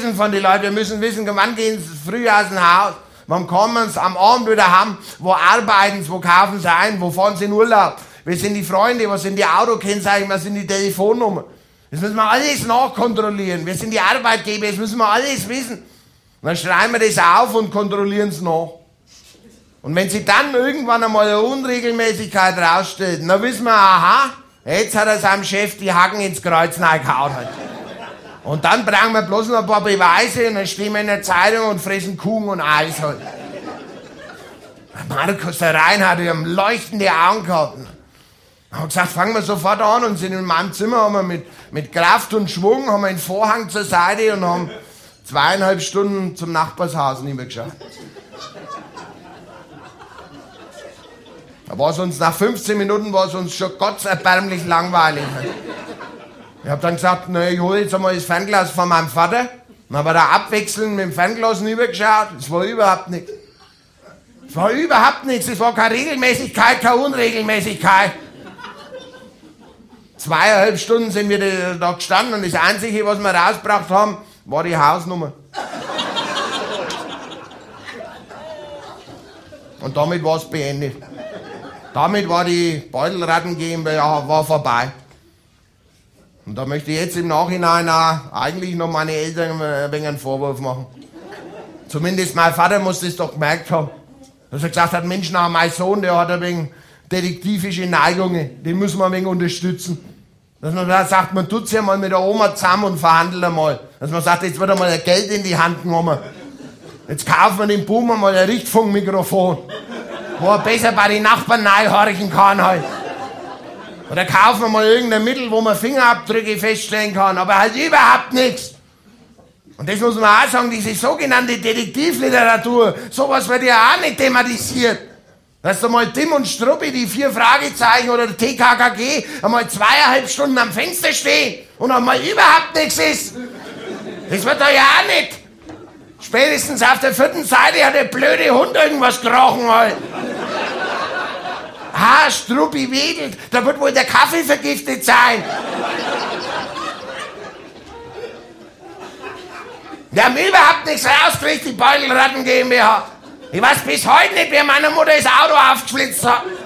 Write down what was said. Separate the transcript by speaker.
Speaker 1: wissen von den Leuten, wir müssen wissen, wann gehen sie früh aus dem Haus, wann kommen sie am Abend wieder heim, wo arbeiten sie, wo kaufen sie ein, wo fahren sie in Urlaub, wer sind die Freunde, was sind die Autokennzeichen, was sind die Telefonnummern. Das müssen wir alles nachkontrollieren, wer sind die Arbeitgeber, das müssen wir alles wissen. Und dann schreiben wir das auf und kontrollieren es nach. Und wenn sie dann irgendwann einmal eine Unregelmäßigkeit rausstellt, dann wissen wir, aha, jetzt hat er seinem Chef die Hacken ins Kreuz reingehauen. Und dann brauchen wir bloß noch ein paar Beweise und dann stehen wir in der Zeitung und fressen Kuchen und Eis halt. Markus, der Reinhard, die haben leuchtende Augen gehabt. Haben gesagt, fangen wir sofort an und sind in meinem Zimmer, haben wir mit Kraft und Schwung, haben wir den Vorhang zur Seite und haben 2,5 Stunden zum Nachbarshaus nicht mehr geschaut. Da war es uns nach 15 Minuten war es uns schon gottserbärmlich langweilig. Ich hab dann gesagt, na, ich hole jetzt einmal das Fernglas von meinem Vater. Dann haben wir da abwechselnd mit dem Fernglas rübergeschaut. Es war überhaupt nichts. Es war überhaupt nichts. Es war keine Regelmäßigkeit, keine Unregelmäßigkeit. 2,5 Stunden sind wir da gestanden und das Einzige, was wir rausgebracht haben, war die Hausnummer. Und damit war es beendet. Damit war die Beutelratten GmbH war vorbei. Und da möchte ich jetzt im Nachhinein auch eigentlich noch meine Eltern ein wenig einen Vorwurf machen. Zumindest mein Vater muss das doch gemerkt haben. Dass er gesagt hat, Mensch, na, mein Sohn, der hat ein wenig detektivische Neigungen, den müssen wir ein wenig unterstützen. Dass man da sagt, man tut ja mal mit der Oma zusammen und verhandelt einmal. Dass man sagt, jetzt wird einmal ein Geld in die Hand genommen. Jetzt kaufen wir dem Boomer mal ein Richtfunkmikrofon, wo er besser bei den Nachbarn reinhorchen kann halt. Oder kaufen wir mal irgendein Mittel, wo man Fingerabdrücke feststellen kann, aber halt überhaupt nichts. Und das muss man auch sagen, diese sogenannte Detektivliteratur, sowas wird ja auch nicht thematisiert. Dass da mal Tim und Struppi, die 4 Fragezeichen oder der TKKG, einmal 2,5 Stunden am Fenster stehen und einmal überhaupt nichts ist. Das wird da ja auch nicht. Spätestens auf der 4. Seite hat der blöde Hund irgendwas gerochen halt. Ah, Struppi wedelt, da wird wohl der Kaffee vergiftet sein. Wir haben überhaupt nichts rausgekriegt, die Beutelratten GmbH. Ich weiß bis heute nicht, wer meiner Mutter das Auto aufgeschlitzt hat.